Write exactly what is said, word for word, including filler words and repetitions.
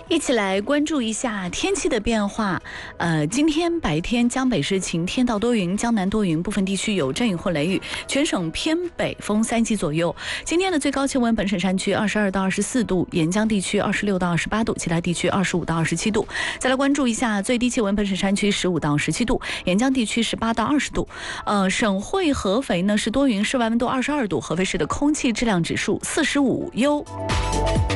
一起来关注一下天气的变化。呃，今天白天江北是晴天到多云，江南多云，部分地区有阵雨或雷雨，全省偏北风三级左右。今天的最高气温，本省山区二十二到二十四度，沿江地区二十六到二十八度，其他地区二十五到二十七度。再来关注一下最低气温，本省山区十五到十七度，沿江地区十八到二十度。呃，省会合肥呢是多云，室外温度二十二度，合肥市的空气质量指数四十五优。